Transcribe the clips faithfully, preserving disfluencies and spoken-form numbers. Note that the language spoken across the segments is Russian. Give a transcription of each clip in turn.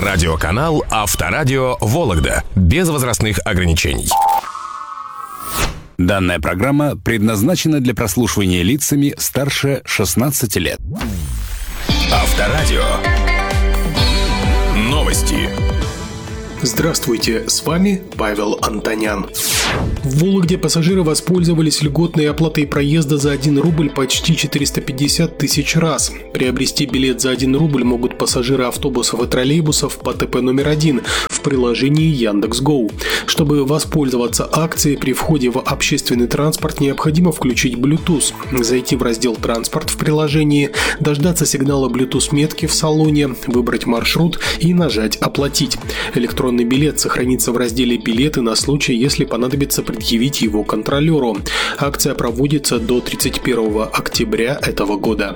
Радиоканал Авторадио Вологда. Без возрастных ограничений. Данная программа предназначена для прослушивания лицами старше шестнадцати лет. Авторадио. Новости. Здравствуйте, с вами Павел Антонян. В Вологде пассажиры воспользовались льготной оплатой проезда за один рубль почти четыреста пятьдесят тысяч раз. Приобрести билет за один рубль могут пассажиры автобусов и троллейбусов по ТП номер один в приложении Яндекс.Гоу. Чтобы воспользоваться акцией, при входе в общественный транспорт необходимо включить Bluetooth, зайти в раздел «Транспорт» в приложении, дождаться сигнала Bluetooth-метки в салоне, выбрать маршрут и нажать «Оплатить». Электронный билет сохранится в разделе «Билеты» на случай, если понадобится предъявить его контролеру. Акция проводится до тридцать первого октября этого года.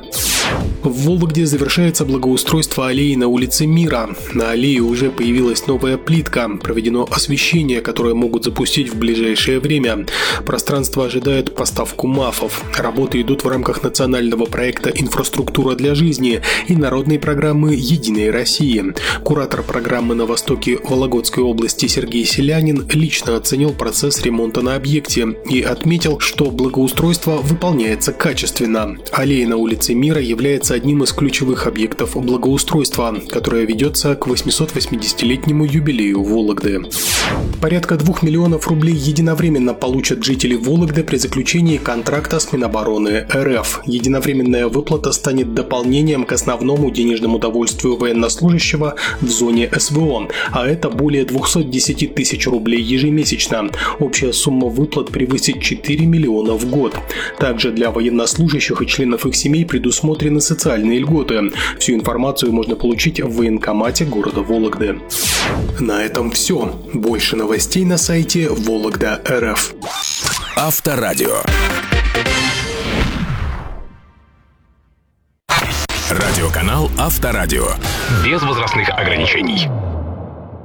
В Вологде завершается благоустройство аллеи на улице Мира. На аллее уже появилась новая плитка, проведено освещение, которое могут запустить в ближайшее время. Пространство ожидает поставку мафов. Работы идут в рамках национального проекта «Инфраструктура для жизни» и народной программы «Единой России». Куратор программы на востоке Вологодской области Сергей Селянин лично оценил процесс ремонта на объекте и отметил, что благоустройство выполняется качественно. Аллея на улице Мира является одним из ключевых объектов благоустройства, которое ведется к восьмисотвосьмидесятилетнему юбилею Вологды. Порядка двух миллионов рублей единовременно получат жители Вологды при заключении контракта с Минобороны РФ. Единовременная выплата станет дополнением к основному денежному довольствию военнослужащего в зоне СВО, а это более двести десять тысяч рублей ежемесячно. Общая сумма выплат превысит четыре миллиона в год. Также для военнослужащих и членов их семей предусмотрены социальные льготы. Всю информацию можно получить в военкомате города Вологды. На этом все. Больше новостей на сайте Вологда точка эр эф. Авторадио. Радиоканал Авторадио. Без возрастных ограничений.